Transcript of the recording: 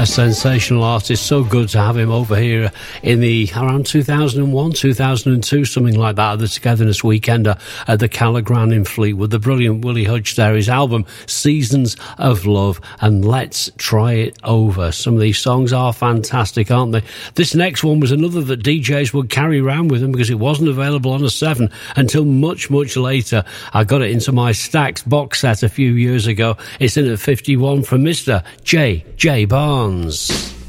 A sensational artist, so good to have him over here in the around 2001, 2002, something like that, at the Togetherness Weekender at the Callagran in Fleetwood. The brilliant Willie Hutch there, his album Seasons of Love and Let's Try It Over. Some of these songs are fantastic, aren't they? This next one was another that DJs would carry around with them because it wasn't available on a 7 until much, much later. I got it into my Stax box set a few years ago. It's in at 51 from Mr. J. Barnes.